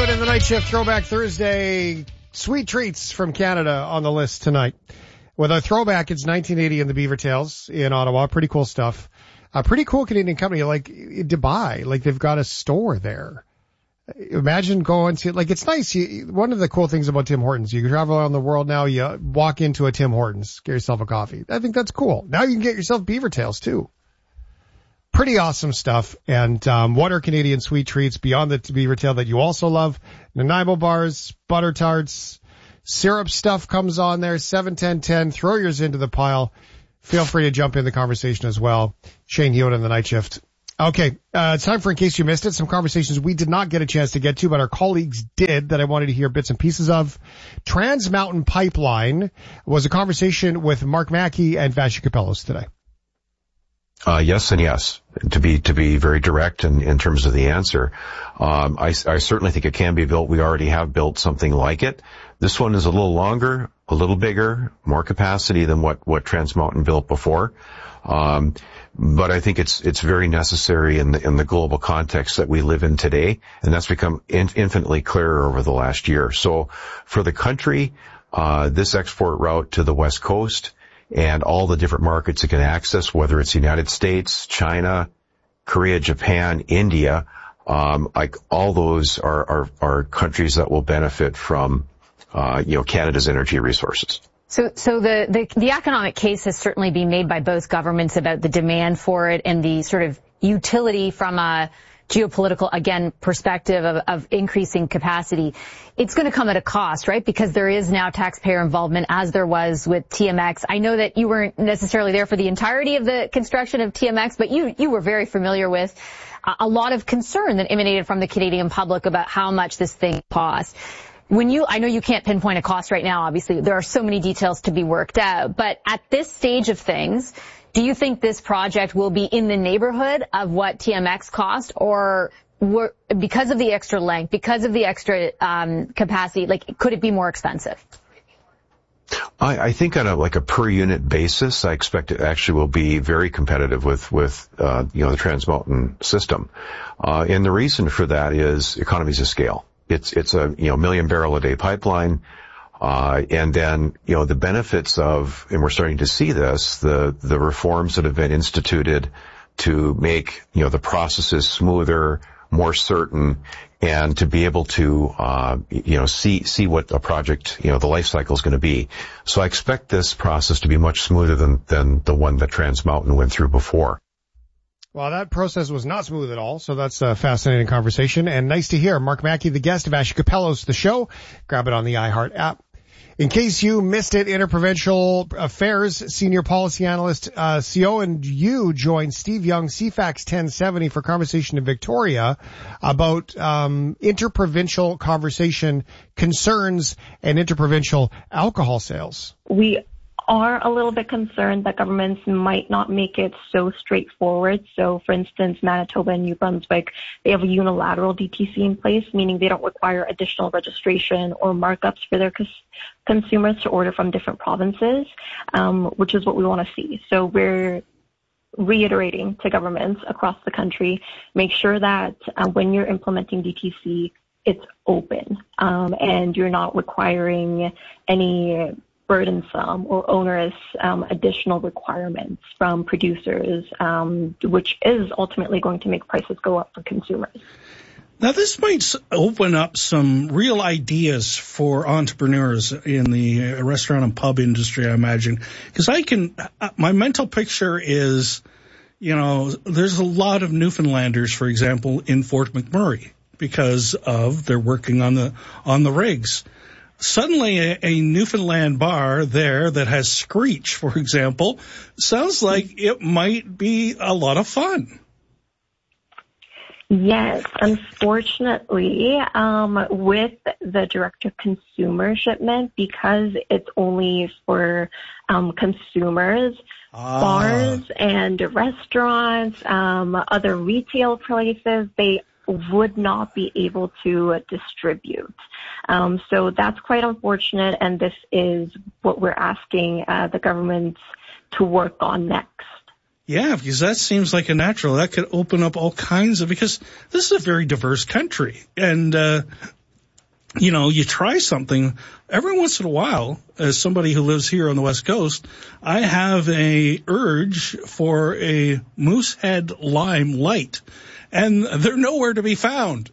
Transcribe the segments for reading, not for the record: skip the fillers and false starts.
Hewitt in the Night Shift Throwback Thursday. Sweet treats from Canada on the list tonight. With our throwback, it's 1980 in the Beaver Tails in Ottawa. Pretty cool stuff. A pretty cool Canadian company like Dubai. Like they've got a store there. Imagine going to, like, it's nice. One of the cool things about Tim Hortons, you travel around the world now, you walk into a Tim Hortons, get yourself a coffee. I think that's cool. Now you can get yourself Beaver Tails too. Pretty awesome stuff. And what are Canadian sweet treats beyond the Beaver Tail that you also love? Nanaimo bars, butter tarts, syrup stuff comes on there. 7-10-10. Throw yours into the pile. Feel free to jump in the conversation as well. Shane Hewitt in the Night Shift. Okay, it's time for In Case You Missed It, some conversations we did not get a chance to get to, but our colleagues did, that I wanted to hear bits and pieces of. Trans Mountain Pipeline was a conversation with Mark Mackey and Vassy Kapelos today. Yes and yes. To be very direct in terms of the answer, I certainly think it can be built. We already have built something like it. This one is a little longer, a little bigger, more capacity than what Trans Mountain built before. But I think it's very necessary in the global context that we live in today, and that's become infinitely clearer over the last year. So for the country, this export route to the West Coast and all the different markets it can access, whether it's the United States, China, Korea, Japan, India, like all those are countries that will benefit from Canada's energy resources. So the economic case has certainly been made by both governments about the demand for it and the sort of utility from a geopolitical, again, perspective of increasing capacity. It's going to come at a cost, right? Because there is now taxpayer involvement, as there was with TMX. I know that you weren't necessarily there for the entirety of the construction of TMX, but you were very familiar with a lot of concern that emanated from the Canadian public about how much this thing costs. I know you can't pinpoint a cost right now, obviously. There are so many details to be worked out. But at this stage of things, do you think this project will be in the neighborhood of what TMX cost, or because of the extra length, because of the extra capacity, like, could it be more expensive? I think on a per unit basis, I expect it actually will be very competitive with the Trans Mountain system. And the reason for that is economies of scale. It's a, million barrel a day pipeline. And then, the benefits of, and we're starting to see this, the reforms that have been instituted to make, the processes smoother, more certain, and to be able to, see what a project, the life cycle is going to be. So I expect this process to be much smoother than the one that Trans Mountain went through before. Well, that process was not smooth at all, so that's a fascinating conversation, and nice to hear. Mark Mackey, the guest, Vassy Kapelos, the show. Grab it on the iHeart app. In case you missed it, Interprovincial Affairs Senior Policy Analyst CO and you joined Steve Young, CFAX 1070, for conversation in Victoria about interprovincial conversation concerns and interprovincial alcohol sales. We are a little bit concerned that governments might not make it so straightforward. So, for instance, Manitoba and New Brunswick, they have a unilateral DTC in place, meaning they don't require additional registration or markups for their consumers to order from different provinces, which is what we want to see. So we're reiterating to governments across the country, make sure that when you're implementing DTC, it's open, and you're not requiring any burdensome or onerous additional requirements from producers, which is ultimately going to make prices go up for consumers. Now, this might open up some real ideas for entrepreneurs in the restaurant and pub industry, I imagine. Because my mental picture is, there's a lot of Newfoundlanders, for example, in Fort McMurray because of they're working on the rigs. Suddenly, a Newfoundland bar there that has Screech, for example, sounds like it might be a lot of fun. Yes, unfortunately, with the direct-to-consumer shipment, because it's only for consumers, bars and restaurants, other retail places, they would not be able to distribute. So that's quite unfortunate, and this is what we're asking the government to work on next. Yeah, because that seems like a natural. That could open up all kinds of, because this is a very diverse country. And you try something. Every once in a while, as somebody who lives here on the West Coast, I have a urge for a Moosehead Lime Light, and they're nowhere to be found.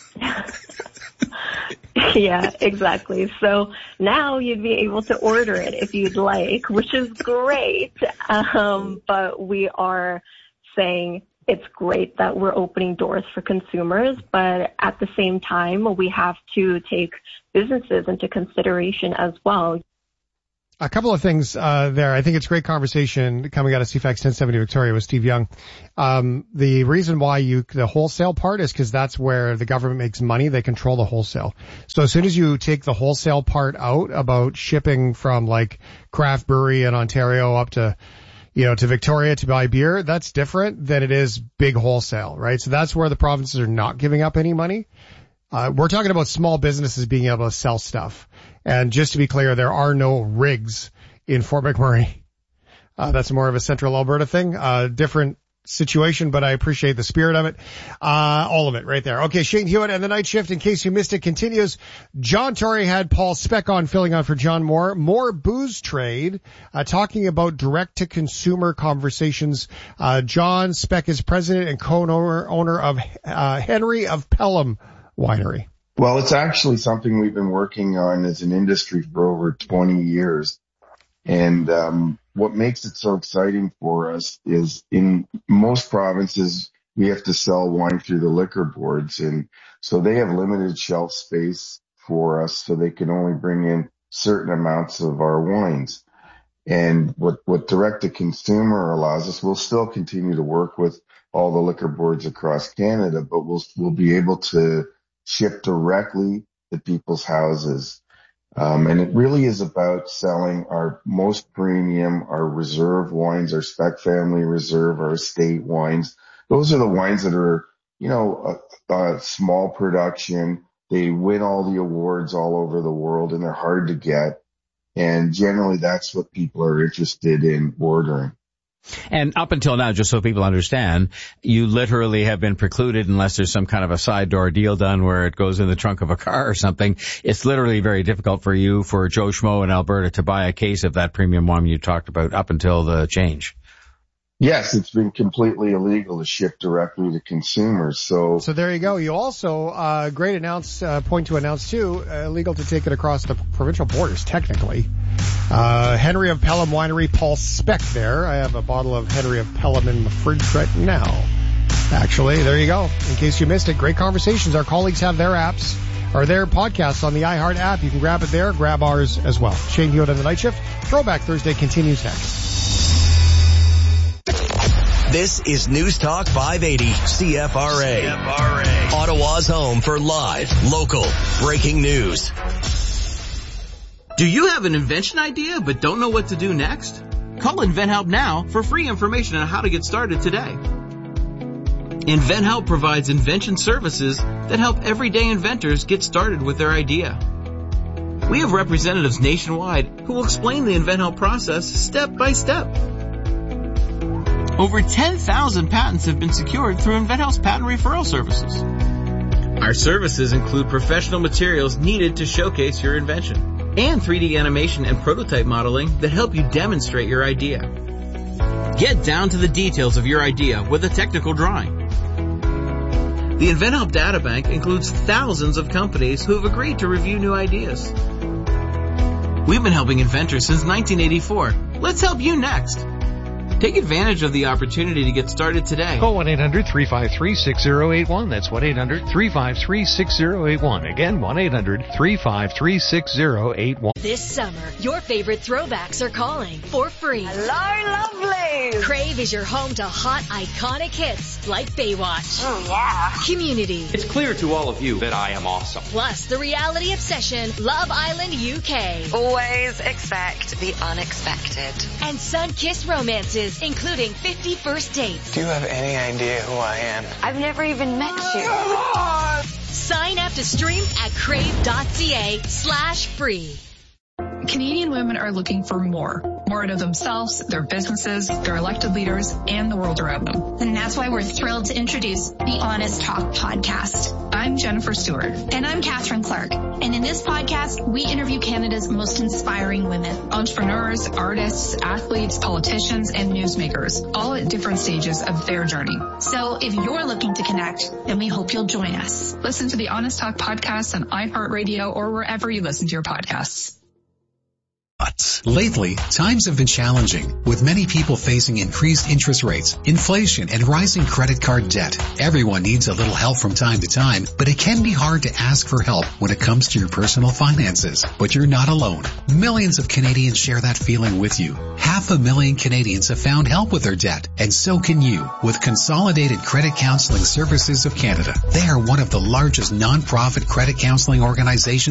Yeah, exactly. So now you'd be able to order it if you'd like, which is great. But we are saying it's great that we're opening doors for consumers, but at the same time, we have to take businesses into consideration as well. A couple of things there. I think it's great conversation coming out of CFAX 1070 Victoria with Steve Young. The reason why the wholesale part is because that's where the government makes money. They control the wholesale. So as soon as you take the wholesale part out about shipping from like craft brewery in Ontario up to to Victoria to buy beer, that's different than it is big wholesale, right? So that's where the provinces are not giving up any money. We're talking about small businesses being able to sell stuff. And just to be clear, there are no rigs in Fort McMurray. That's more of a central Alberta thing. Different situation, but I appreciate the spirit of it. All of it right there. Okay, Shane Hewitt and the Night Shift, in case you missed it, continues. John Tory had Paul Speck on, filling on for John Moore. More booze trade, talking about direct-to-consumer conversations. John Speck is president and co-owner of Henry of Pelham Winery. Well, it's actually something we've been working on as an industry for over 20 years. And what makes it so exciting for us is in most provinces, we have to sell wine through the liquor boards. And so they have limited shelf space for us, so they can only bring in certain amounts of our wines. And what direct-to-consumer allows us, we'll still continue to work with all the liquor boards across Canada, but we'll be able to ship directly to people's houses. And it really is about selling our most premium, our reserve wines, our Speck Family Reserve, our estate wines. Those are the wines that are, a small production. They win all the awards all over the world, and they're hard to get. And generally that's what people are interested in ordering. And up until now, just so people understand, you literally have been precluded unless there's some kind of a side door deal done where it goes in the trunk of a car or something. It's literally very difficult for Joe Schmo in Alberta to buy a case of that premium wine you talked about up until the change. Yes, it's been completely illegal to ship directly to consumers. So there you go. You also, great point to announce too, illegal to take it across the provincial borders, technically. Henry of Pelham Winery, Paul Speck there. I have a bottle of Henry of Pelham in the fridge right now. Actually, there you go. In case you missed it, great conversations. Our colleagues have their apps, or their podcasts on the iHeart app. You can grab it there, grab ours as well. Shane Hewitt on the Night Shift. Throwback Thursday continues next. This is News Talk 580 CFRA. Ottawa's home for live, local, breaking news. Do you have an invention idea but don't know what to do next? Call InventHelp now for free information on how to get started today. InventHelp provides invention services that help everyday inventors get started with their idea. We have representatives nationwide who will explain the InventHelp process step by step. Over 10,000 patents have been secured through InventHelp's patent referral services. Our services include professional materials needed to showcase your invention and 3D animation and prototype modeling that help you demonstrate your idea. Get down to the details of your idea with a technical drawing. The InventHelp Databank includes thousands of companies who have agreed to review new ideas. We've been helping inventors since 1984. Let's help you next. Take advantage of the opportunity to get started today. Call 1-800-353-6081. That's 1-800-353-6081. Again, 1-800-353-6081. This summer, your favorite throwbacks are calling for free. Hello, lovely. Crave is your home to hot, iconic hits like Baywatch. Oh, yeah. Community. It's clear to all of you that I am awesome. Plus, the reality obsession, Love Island UK. Always expect the unexpected. And sun-kissed romances, including 50 First Dates. Do you have any idea who I am? I've never even met you. Sign up to stream at crave.ca/free. Canadian women are looking for more more out of themselves, their businesses, their elected leaders, and the world around them. And that's why we're thrilled to introduce the Honest Talk podcast. I'm Jennifer Stewart. And I'm Catherine Clark. And in this podcast, we interview Canada's most inspiring women. Entrepreneurs, artists, athletes, politicians, and newsmakers, all at different stages of their journey. So if you're looking to connect, then we hope you'll join us. Listen to the Honest Talk podcast on iHeartRadio or wherever you listen to your podcasts. Lately, times have been challenging, with many people facing increased interest rates, inflation, and rising credit card debt. Everyone needs a little help from time to time, but it can be hard to ask for help when it comes to your personal finances. But you're not alone. Millions of Canadians share that feeling with you. 500,000 Canadians have found help with their debt, and so can you with Consolidated Credit Counseling Services of Canada. They are one of the largest non-profit credit counseling organizations